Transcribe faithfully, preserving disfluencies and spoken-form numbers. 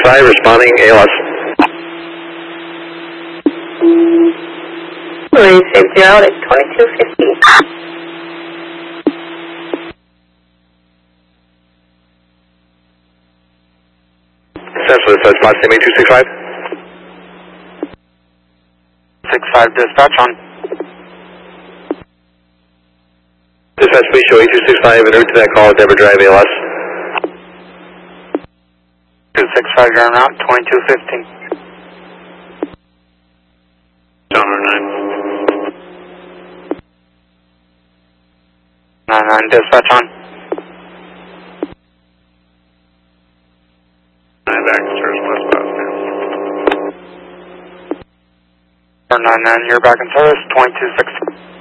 five, responding A L S. Marine safety out at twenty-two fifty. Essentially, so spot same two six five. six five dispatch on. Dispatch, please show eight two six five and route to that call at Denver Drive A L S. two six five, you're en route, twenty-two fifteen. Donor nine. nine nine dispatch on. nine back to service plus spot. nine nine, you're back in service, twenty-two sixteen.